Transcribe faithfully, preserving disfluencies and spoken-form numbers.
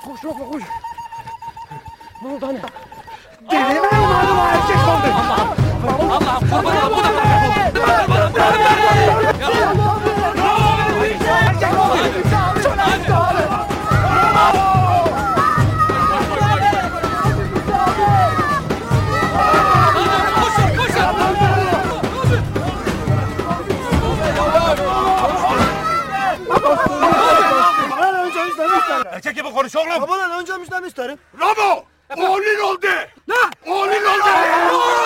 Koş Lokman koş. Ne oldu hani? Delirme mi oğlum, erkek oldu. Allah'ım Allah'ım kurban olayım bu da Bana önce müjdemi isterim. Erkek gibi konuş oğlum. Bana önce müjdemi isterim. Ramo! Oğlun oldu. Ne? Oğlun oldu.